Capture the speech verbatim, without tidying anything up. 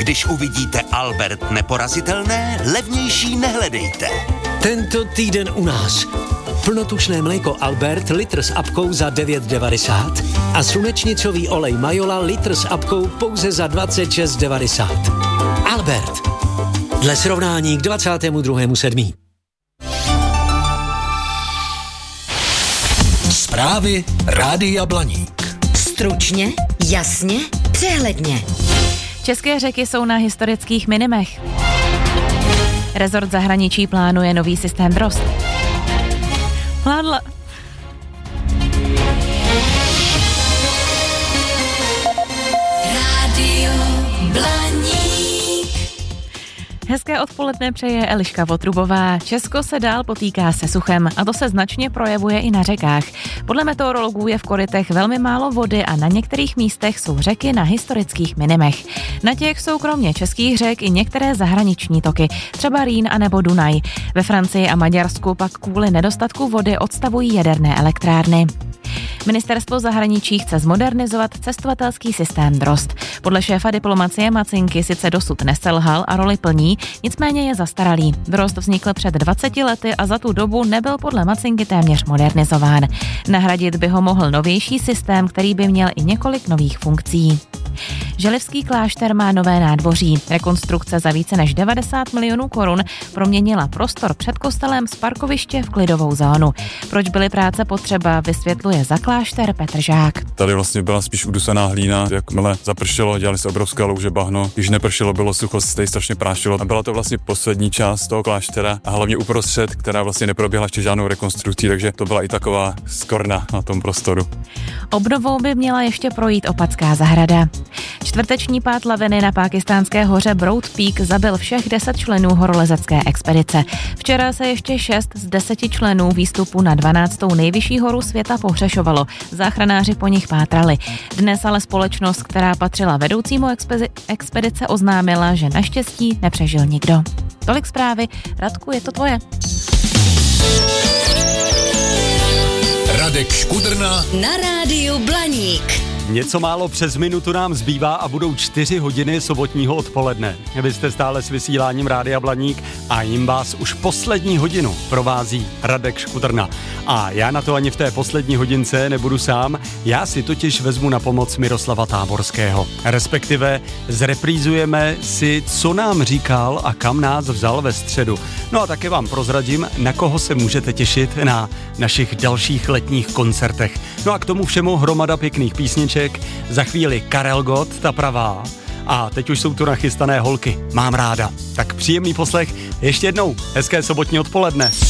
Když uvidíte Albert neporazitelné, levnější nehledejte. Tento týden u nás. Plnotučné mléko Albert litr s apkou za devět devadesát a slunečnicový olej Majola litr s apkou pouze za dvacet šest devadesát. Albert. Dle srovnání k dvacátému druhému sedmý Zprávy Rádia Blaník. Stručně, jasně, přehledně. České řeky jsou na historických minimech. Rezort zahraničí plánuje nový systém Drozd. Vládla... Rádio Blaník. Hezké odpoledne přeje Eliška Votrubová. Česko se dál potýká se suchem a to se značně projevuje i na řekách. Podle meteorologů je v korytech velmi málo vody a na některých místech jsou řeky na historických minimech. Na těch jsou kromě českých řek i některé zahraniční toky, třeba Rýn a nebo Dunaj. Ve Francii a Maďarsku pak kvůli nedostatku vody odstavují jaderné elektrárny. Ministerstvo zahraničí chce zmodernizovat cestovatelský systém Drozd. Podle šéfa diplomacie Macinky sice dosud neselhal a roli plní, nicméně je zastaralý. Drozd vznikl před dvaceti lety a za tu dobu nebyl podle Macinky téměř modernizován. Nahradit by ho mohl novější systém, který by měl i několik nových funkcí. Želivský klášter má nové nádvoří. Rekonstrukce za více než devadesát milionů korun proměnila prostor před kostelem z parkoviště v klidovou zónu. Proč byly práce potřeba, vysvětluje za klášter Petr Žák. Tady vlastně byla spíš udusaná hlína, jakmile zapršelo, dělali se obrovské louže bahno. Když nepršelo, bylo sucho, se strašně prášilo. A byla to vlastně poslední část toho kláštera a hlavně uprostřed, která vlastně neproběhla ještě žádnou rekonstrukcí, takže to byla i taková skorna na tom prostoru. Obnovou by měla ještě projít Opatská zahrada. Čtvrteční pád laviny na pákistánské hoře Broad Peak zabil všech deset členů horolezecké expedice. Včera se ještě šest z deseti členů výstupu na dvanáctou nejvyšší horu světa pohřešovalo. Záchranáři po nich pátrali. Dnes ale společnost, která patřila vedoucímu expedi- expedice, oznámila, že naštěstí nepřežil nikdo. Tolik zprávy. Radku, je to tvoje. Radek Škudrna Na rádiu Blaník. Něco málo přes minutu nám zbývá a budou čtyři hodiny sobotního odpoledne. Vy jste stále s vysíláním Rádia Blaník a jim vás už poslední hodinu provází Radek Škudrna. A já na to ani v té poslední hodince nebudu sám, já si totiž vezmu na pomoc Miroslava Táborského. Respektive zreprízujeme si, co nám říkal a kam nás vzal ve středu. No a také vám prozradím, na koho se můžete těšit na našich dalších letních koncertech. No a k tomu všemu hromada pěkných písniček. Za chvíli Karel Gott, ta pravá. A teď už jsou tu nachystané holky. Mám ráda. Tak příjemný poslech. Ještě jednou hezké sobotní odpoledne.